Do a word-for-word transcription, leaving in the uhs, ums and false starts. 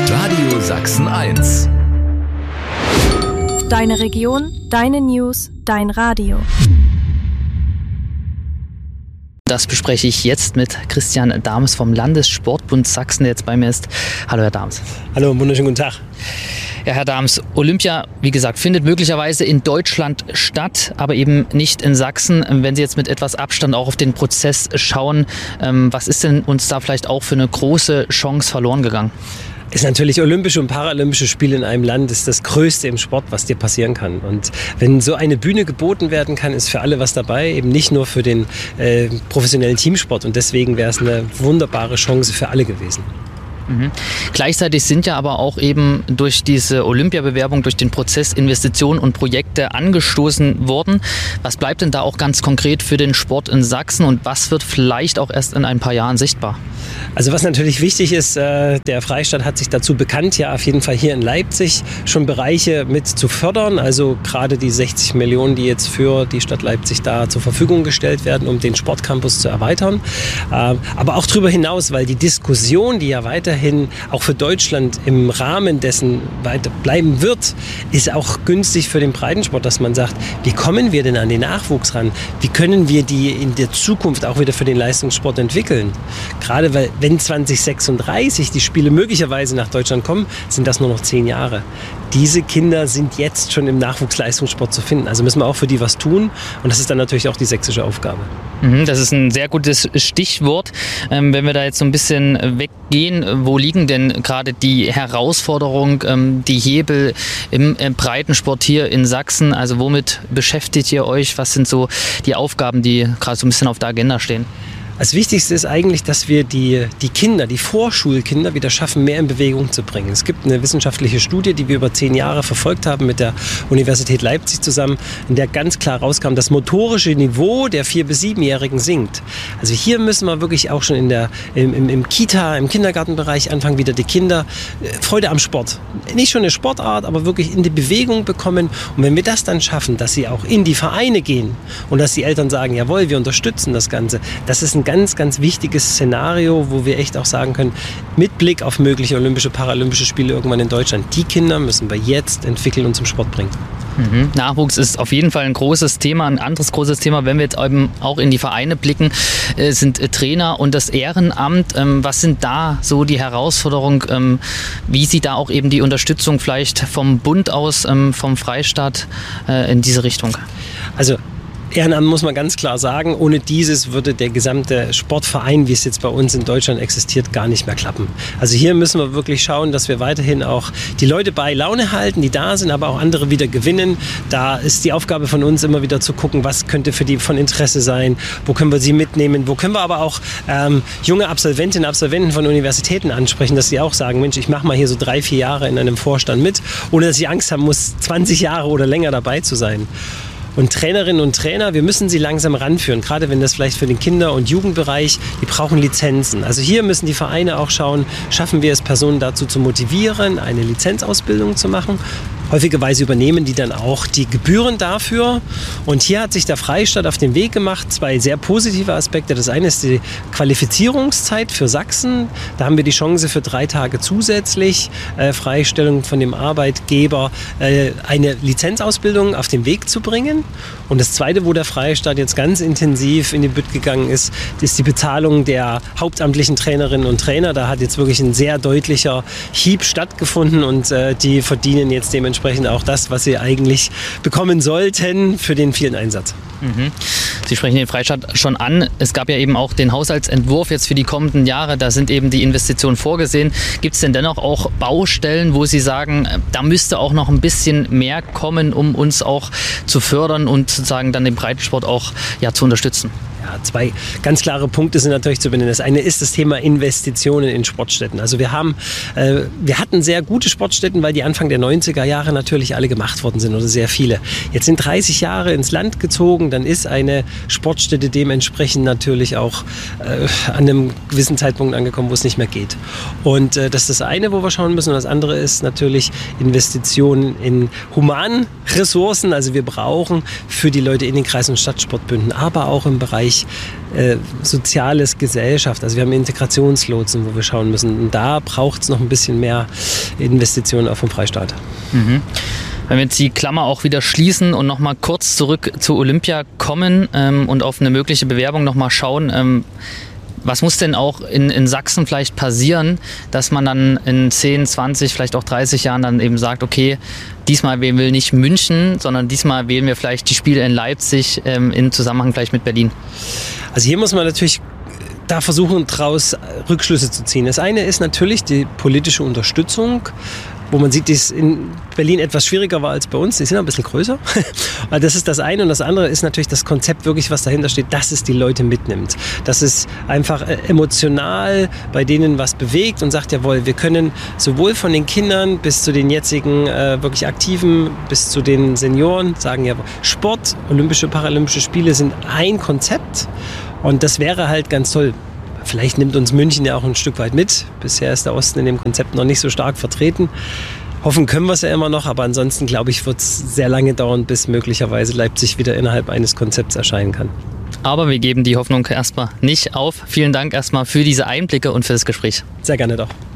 Radio Sachsen eins. Deine Region, deine News, dein Radio. Das bespreche ich jetzt mit Christian Dahms vom Landessportbund Sachsen, der jetzt bei mir ist. Hallo, Herr Dahms. Hallo, wunderschönen guten Tag. Ja, Herr Dahms, Olympia, wie gesagt, findet möglicherweise in Deutschland statt, aber eben nicht in Sachsen. Wenn Sie jetzt mit etwas Abstand auch auf den Prozess schauen, ähm, was ist denn uns da vielleicht auch für eine große Chance verloren gegangen? Ist natürlich Olympische und Paralympische Spiele in einem Land ist das Größte im Sport, was dir passieren kann. Und wenn so eine Bühne geboten werden kann, ist für alle was dabei, eben nicht nur für den äh, professionellen Teamsport. Und deswegen wäre es eine wunderbare Chance für alle gewesen. Mhm. Gleichzeitig sind ja aber auch eben durch diese Olympiabewerbung, durch den Prozess Investitionen und Projekte angestoßen worden. Was bleibt denn da auch ganz konkret für den Sport in Sachsen und was wird vielleicht auch erst in ein paar Jahren sichtbar? Also was natürlich wichtig ist, äh, der Freistaat hat sich dazu bekannt, ja auf jeden Fall hier in Leipzig schon Bereiche mit zu fördern. Also gerade die sechzig Millionen, die jetzt für die Stadt Leipzig da zur Verfügung gestellt werden, um den Sportcampus zu erweitern. Äh, aber auch darüber hinaus, weil die Diskussion, die ja weiterhin auch für Deutschland im Rahmen dessen weiter bleiben wird, ist auch günstig für den Breitensport, dass man sagt, wie kommen wir denn an den Nachwuchs ran? Wie können wir die in der Zukunft auch wieder für den Leistungssport entwickeln? Gerade weil, wenn zwanzig sechsunddreißig die Spiele möglicherweise nach Deutschland kommen, sind das nur noch zehn Jahre. Diese Kinder sind jetzt schon im Nachwuchsleistungssport zu finden. Also müssen wir auch für die was tun. Und das ist dann natürlich auch die sächsische Aufgabe. Das ist ein sehr gutes Stichwort. Wenn wir da jetzt so ein bisschen weggehen, wo liegen denn gerade die Herausforderungen, die Hebel im Breitensport hier in Sachsen? Also womit beschäftigt ihr euch? Was sind so die Aufgaben, die gerade so ein bisschen auf der Agenda stehen? Das Wichtigste ist eigentlich, dass wir die, die Kinder, die Vorschulkinder wieder schaffen, mehr in Bewegung zu bringen. Es gibt eine wissenschaftliche Studie, die wir über zehn Jahre verfolgt haben mit der Universität Leipzig zusammen, in der ganz klar rauskam, das motorische Niveau der vier- bis siebenjährigen sinkt. Also hier müssen wir wirklich auch schon in der, im, im, im Kita, im Kindergartenbereich anfangen, wieder die Kinder Freude am Sport. Nicht schon eine Sportart, aber wirklich in die Bewegung bekommen. Und wenn wir das dann schaffen, dass sie auch in die Vereine gehen und dass die Eltern sagen, jawohl, wir unterstützen das Ganze, das ist ein ganz, ganz wichtiges Szenario, wo wir echt auch sagen können, mit Blick auf mögliche Olympische, Paralympische Spiele irgendwann in Deutschland, die Kinder müssen wir jetzt entwickeln und zum Sport bringen. Mhm. Nachwuchs ist auf jeden Fall ein großes Thema. Ein anderes großes Thema, wenn wir jetzt eben auch in die Vereine blicken, äh, sind äh, Trainer und das Ehrenamt. Ähm, was sind da so die Herausforderungen? Ähm, wie sieht da auch eben die Unterstützung vielleicht vom Bund aus, ähm, vom Freistaat äh, in diese Richtung? Also Ehrenamt muss man ganz klar sagen, ohne dieses würde der gesamte Sportverein, wie es jetzt bei uns in Deutschland existiert, gar nicht mehr klappen. Also hier müssen wir wirklich schauen, dass wir weiterhin auch die Leute bei Laune halten, die da sind, aber auch andere wieder gewinnen. Da ist die Aufgabe von uns immer wieder zu gucken, was könnte für die von Interesse sein, wo können wir sie mitnehmen, wo können wir aber auch ähm, junge Absolventinnen und Absolventen von Universitäten ansprechen, dass sie auch sagen, Mensch, ich mache mal hier so drei, vier Jahre in einem Vorstand mit, ohne dass ich Angst haben muss, zwanzig Jahre oder länger dabei zu sein. Und Trainerinnen und Trainer, wir müssen sie langsam ranführen, gerade wenn das vielleicht für den Kinder- und Jugendbereich, die brauchen Lizenzen. Also hier müssen die Vereine auch schauen, schaffen wir es, Personen dazu zu motivieren, eine Lizenzausbildung zu machen. Häufigerweise übernehmen die dann auch die Gebühren dafür. Und hier hat sich der Freistaat auf den Weg gemacht, zwei sehr positive Aspekte. Das eine ist die Qualifizierungszeit für Sachsen. Da haben wir die Chance für drei Tage zusätzlich äh, Freistellung von dem Arbeitgeber, äh, eine Lizenzausbildung auf den Weg zu bringen. Und das zweite, wo der Freistaat jetzt ganz intensiv in die Bütt gegangen ist, ist die Bezahlung der hauptamtlichen Trainerinnen und Trainer. Da hat jetzt wirklich ein sehr deutlicher Hieb stattgefunden und äh, die verdienen jetzt dementsprechend Entsprechend auch das, was sie eigentlich bekommen sollten für den vielen Einsatz. Mhm. Sie sprechen den Freistaat schon an. Es gab ja eben auch den Haushaltsentwurf jetzt für die kommenden Jahre. Da sind eben die Investitionen vorgesehen. Gibt es denn dennoch auch Baustellen, wo Sie sagen, da müsste auch noch ein bisschen mehr kommen, um uns auch zu fördern und sozusagen dann den Breitensport auch ja, zu unterstützen? Ja, zwei ganz klare Punkte sind natürlich zu benennen. Das eine ist das Thema Investitionen in Sportstätten. Also wir haben, äh, wir hatten sehr gute Sportstätten, weil die Anfang der neunziger Jahre natürlich alle gemacht worden sind oder sehr viele. Jetzt sind dreißig Jahre ins Land gezogen, dann ist eine Sportstätte dementsprechend natürlich auch äh, an einem gewissen Zeitpunkt angekommen, wo es nicht mehr geht. Und äh, das ist das eine, wo wir schauen müssen. Und das andere ist natürlich Investitionen in Humanressourcen. Also wir brauchen für die Leute in den Kreis- und Stadtsportbünden, aber auch im Bereich Bereich äh, Soziales, Gesellschaft. Also wir haben Integrationslotsen, wo wir schauen müssen. Und da braucht es noch ein bisschen mehr Investitionen auch vom Freistaat. Mhm. Wenn wir jetzt die Klammer auch wieder schließen und nochmal kurz zurück zu Olympia kommen ähm, und auf eine mögliche Bewerbung nochmal schauen, ähm, was muss denn auch in, in Sachsen vielleicht passieren, dass man dann in zehn, zwanzig, vielleicht auch dreißig Jahren dann eben sagt, okay, diesmal wählen wir nicht München, sondern diesmal wählen wir vielleicht die Spiele in Leipzig ähm, in Zusammenhang vielleicht mit Berlin? Also hier muss man natürlich da versuchen, daraus Rückschlüsse zu ziehen. Das eine ist natürlich die politische Unterstützung, wo man sieht, dass in Berlin etwas schwieriger war als bei uns. Die sind ein bisschen größer. Das ist das eine. Und das andere ist natürlich das Konzept wirklich, was dahinter steht, dass es die Leute mitnimmt. Dass es einfach emotional bei denen was bewegt und sagt, jawohl, wir können sowohl von den Kindern bis zu den jetzigen äh, wirklich Aktiven, bis zu den Senioren sagen, ja, Sport, Olympische, Paralympische Spiele sind ein Konzept. Und das wäre halt ganz toll. Vielleicht nimmt uns München ja auch ein Stück weit mit. Bisher ist der Osten in dem Konzept noch nicht so stark vertreten. Hoffen können wir es ja immer noch, aber ansonsten glaube ich, wird es sehr lange dauern, bis möglicherweise Leipzig wieder innerhalb eines Konzepts erscheinen kann. Aber wir geben die Hoffnung erstmal nicht auf. Vielen Dank erstmal für diese Einblicke und für das Gespräch. Sehr gerne doch.